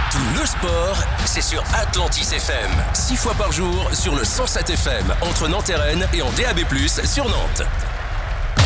Tout le sport, c'est sur Atlantis FM. 6 fois par jour sur le 107 FM entre Nantes et Rennes et en DAB+, sur Nantes.